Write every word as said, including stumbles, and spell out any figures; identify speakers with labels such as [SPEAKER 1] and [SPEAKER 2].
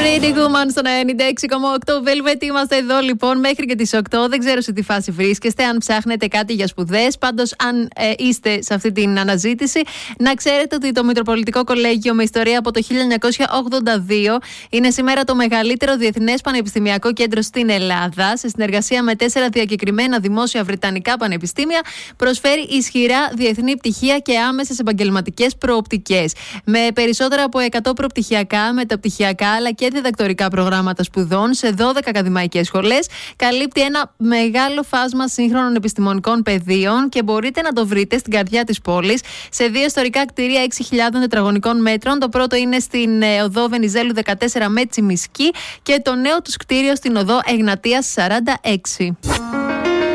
[SPEAKER 1] Pretty Woman στο ενενήντα έξι κόμμα οκτώ Velvet. Είμαστε εδώ λοιπόν μέχρι και τις οκτώ. Δεν ξέρω σε τι φάση βρίσκεστε, αν ψάχνετε κάτι για σπουδές. Πάντως, αν ε, είστε σε αυτή την αναζήτηση, να ξέρετε ότι το Μητροπολιτικό Κολέγιο με ιστορία από το χίλια εννιακόσια ογδόντα δύο είναι σήμερα το μεγαλύτερο διεθνές πανεπιστημιακό κέντρο στην Ελλάδα. Σε συνεργασία με τέσσερα διακεκριμένα δημόσια βρετανικά πανεπιστήμια, προσφέρει ισχυρά διεθνή πτυχία και άμεσες επαγγελματικές προοπτικές. Με περισσότερα από εκατό προπτυχιακά, μεταπτυχιακά αλλά και διδακτορικά προγράμματα σπουδών σε δώδεκα ακαδημαϊκές σχολές, καλύπτει ένα μεγάλο φάσμα σύγχρονων επιστημονικών πεδίων και μπορείτε να το βρείτε στην καρδιά της πόλης, σε δύο ιστορικά κτίρια έξι χιλιάδων τετραγωνικών μέτρων. Το πρώτο είναι στην οδό Βενιζέλου δεκατέσσερα με Τσιμισκή και το νέο τους κτίριο στην οδό Εγνατίας σαράντα έξι.